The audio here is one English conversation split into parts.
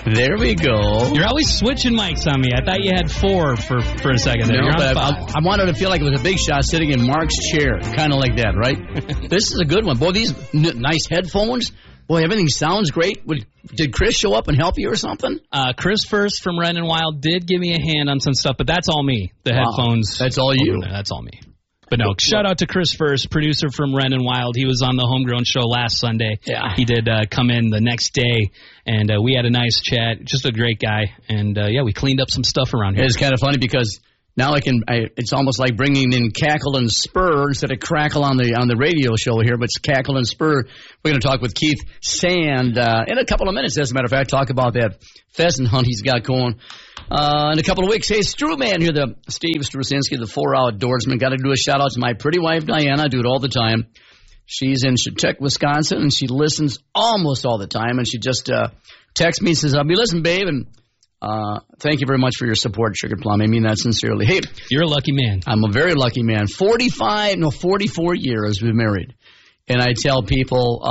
There we go. You're always switching mics on me. I thought you had 4 for a second there. No, but I wanted to feel like it was a big shot sitting in Mark's chair. Kind of like that, right? This is a good one. Boy, these nice headphones. Boy, everything sounds great. Did Chris show up and help you or something? Chris First from Ren and Wild did give me a hand on some stuff, but that's all me. The headphones. That's all you. That's all me. But no, shout out to Chris First, producer from Ren and Wild. He was on the Homegrown Show last Sunday. Yeah. He did come in the next day, and we had a nice chat. Just a great guy. And, we cleaned up some stuff around here. It's kind of funny because now it's almost like bringing in Cackle and Spur instead of Crackle on the radio show here, but it's Cackle and Spur. We're going to talk with Keith Sand in a couple of minutes, as a matter of fact, talk about that pheasant hunt he's got going in a couple of weeks. Hey, Stru Man here, Steve Strusinski, the 4 Outdoorsman. Got to do a shout-out to my pretty wife, Diana. I do it all the time. She's in Chautauqua, Wisconsin, and she listens almost all the time, and she just texts me and says, I'll be listening, babe, and thank you very much for your support, Sugar Plum. I mean that sincerely. Hey, you're a lucky man. I'm a very lucky man. 44 years we've been married. And I tell people,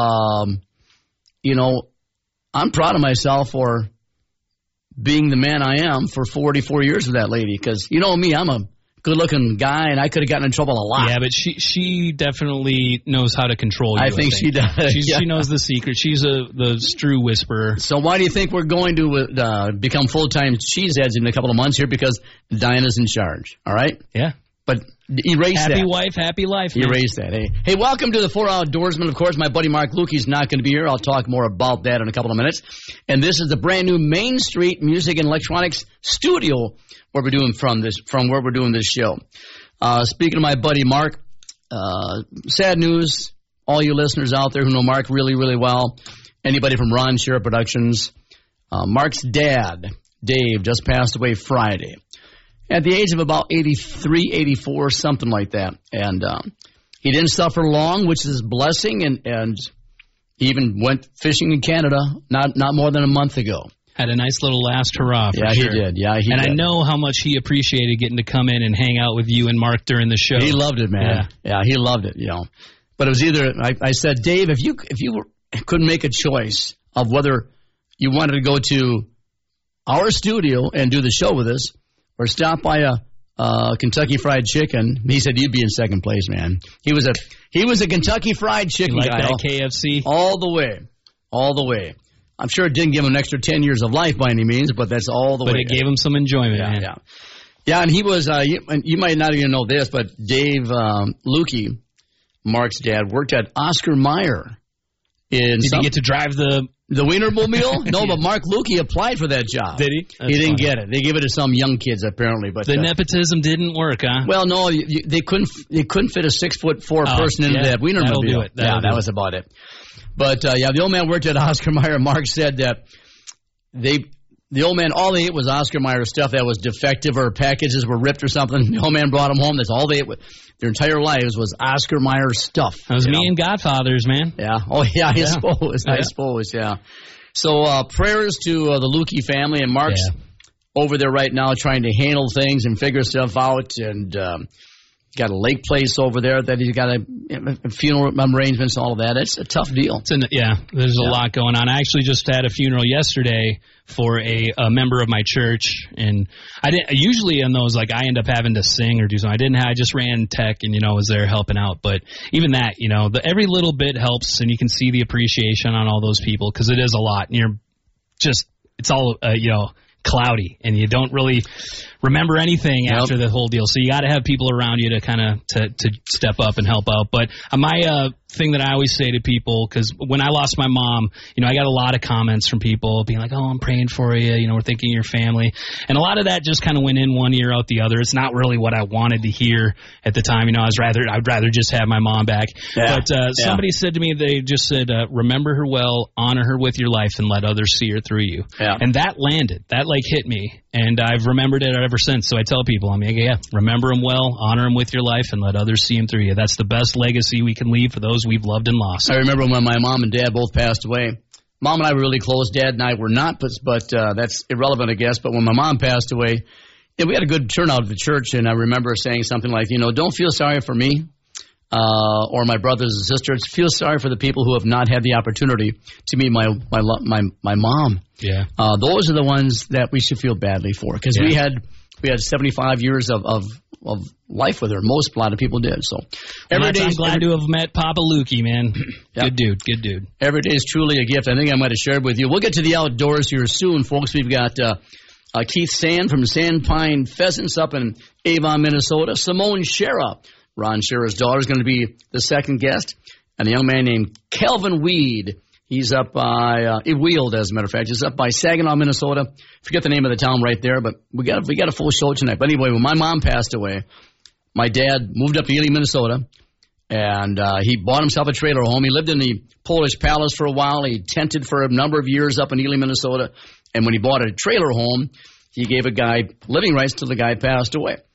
I'm proud of myself for being the man I am for 44 years with that lady. Because, you know me, I'm a good-looking guy, and I could have gotten in trouble a lot. Yeah, but she definitely knows how to control you. I think she does. She knows the secret. She's the Stru whisperer. So why do you think we're going to become full-time cheeseheads in a couple of months here? Because Diana's in charge, all right? Yeah. But erase that. Happy wife, happy life. Man. Erase that. Hey, welcome to the 4 Outdoorsman. Of course, my buddy Mark Lukey's not going to be here. I'll talk more about that in a couple of minutes. And this is the brand new Main Street Music and Electronics Studio where we're doing where we're doing this show. Speaking of my buddy Mark, sad news, all you listeners out there who know Mark really, really well, anybody from Ron Share Productions, Mark's dad, Dave, just passed away Friday at the age of about 83, 84, something like that. And he didn't suffer long, which is a blessing, and he even went fishing in Canada not more than a month ago. Had a nice little last hurrah for sure. He did. Yeah, he did. I know how much he appreciated getting to come in and hang out with you and Mark during the show. He loved it, man. Yeah, he loved it, But it was either, I said, Dave, if you could make a choice of whether you wanted to go to our studio and do the show with us or stop by a Kentucky Fried Chicken, he said you'd be in second place, man. He was a Kentucky Fried Chicken guy. Like that KFC? All the way. I'm sure it didn't give him an extra 10 years of life by any means, but that's all the way. But it gave him some enjoyment, man. Yeah, and he was, you might not even know this, but Dave Lukey, Mark's dad, worked at Oscar Mayer. Did he get to drive the Wienermobile? No, but Mark Lukey applied for that job. Did he? He didn't get it. They give it to some young kids, apparently. But the nepotism didn't work, huh? Well, no, they couldn't fit a 64 person into that Wienermobile. That'll do it. That was about it. But, the old man worked at Oscar Mayer. Mark said that the old man, all they ate was Oscar Mayer stuff that was defective or packages were ripped or something. The old man brought them home. That's all they ate. Their entire lives was Oscar Mayer stuff. That was me and Godfathers, man. Yeah. Oh, yeah, I suppose, yeah. So prayers to the Lukey family, and Mark's over there right now trying to handle things and figure stuff out, and got a lake place over there that he's got a funeral arrangements and all of that. It's a tough deal. There's a lot going on. I actually just had a funeral yesterday for a member of my church, and I didn't. Usually in those, I end up having to sing or do something. I just ran tech and was there helping out. But even that, every little bit helps, and you can see the appreciation on all those people because it is a lot, and you're just it's all cloudy, and you don't really remember anything after the whole deal. So you got to have people around you to kind of to step up and help out. But my thing that I always say to people, because when I lost my mom, I got a lot of comments from people being like, "Oh, I'm praying for you. We're thinking of your family," and a lot of that just kind of went in one ear out the other. It's not really what I wanted to hear at the time. I'd rather just have my mom back. Yeah. But somebody said to me, they just said, "Remember her well, honor her with your life, and let others see her through you." Yeah. And that landed. That hit me, and I've remembered it ever since. So I tell people, remember him well, honor him with your life, and let others see him through you. That's the best legacy we can leave for those we've loved and lost. I remember when my mom and dad both passed away. Mom and I were really close. Dad and I were not, but that's irrelevant, I guess. But when my mom passed away, we had a good turnout at the church, and I remember saying something like, don't feel sorry for me. or my brothers and sisters. Feel sorry for the people who have not had the opportunity to meet my mom. Yeah. Those are the ones that we should feel badly for, because we had 75 years of life with her. A lot of people did. So I'm glad to have met Papa Lukey, man. Yep. Good dude. Every day is truly a gift. I think I might have shared with you. We'll get to the outdoors here soon, folks. We've got Keith Sand from Sandpine Pheasants up in Avon, Minnesota. Simone Shera, Ron Shera's daughter, is going to be the second guest. And a young man named Calvin Weed. He's up by Weald, as a matter of fact. He's up by Saginaw, Minnesota. Forget the name of the town right there, but we got a full show tonight. But anyway, when my mom passed away, my dad moved up to Ely, Minnesota, and he bought himself a trailer home. He lived in the Polish Palace for a while. He tented for a number of years up in Ely, Minnesota. And when he bought a trailer home, he gave a guy living rights till the guy passed away.